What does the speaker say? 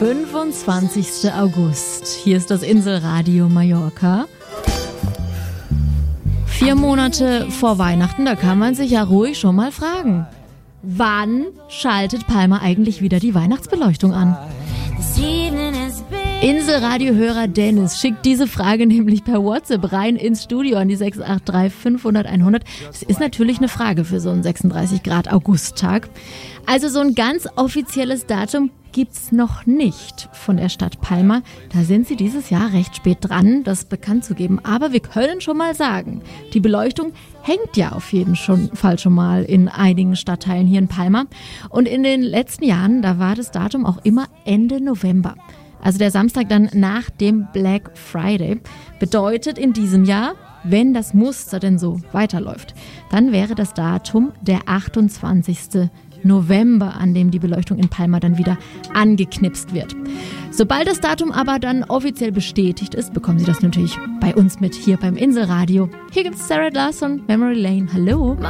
25. August. Hier ist das Inselradio Mallorca. 4 Monate vor Weihnachten, da kann man sich ja ruhig schon mal fragen. Wann schaltet Palma eigentlich wieder die Weihnachtsbeleuchtung an? Inselradio-Hörer Dennis schickt diese Frage nämlich per WhatsApp rein ins Studio an die 683 500 100. Das ist natürlich eine Frage für so einen 36 Grad Augusttag. Also so ein ganz offizielles Datum gibt's noch nicht von der Stadt Palma. Da sind sie dieses Jahr recht spät dran, das bekannt zu geben. Aber wir können schon mal sagen, die Beleuchtung hängt ja auf jeden Fall schon mal in einigen Stadtteilen hier in Palma. Und in den letzten Jahren, da war das Datum auch immer Ende November. Also der Samstag dann nach dem Black Friday. Bedeutet in diesem Jahr, wenn das Muster denn so weiterläuft, dann wäre das Datum der 28. November, an dem die Beleuchtung in Palma dann wieder angeknipst wird. Sobald das Datum aber dann offiziell bestätigt ist, bekommen Sie das natürlich bei uns mit hier beim Inselradio. Hier gibt's Sarah Larsson, Memory Lane. Hallo.